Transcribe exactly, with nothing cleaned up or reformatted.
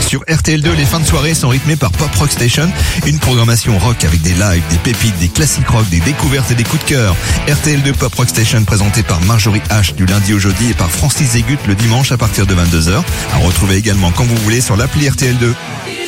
Sur R T L deux, les fins de soirée sont rythmées par Pop Rock Station, une programmation rock avec des lives, des pépites, des classiques rock, des découvertes et des coups de cœur. R T L deux Pop Rock Station présentée par Marjorie H du lundi au jeudi et par Francis Zégut le dimanche à partir de vingt-deux heures. À retrouver également quand vous voulez sur l'appli R T L deux.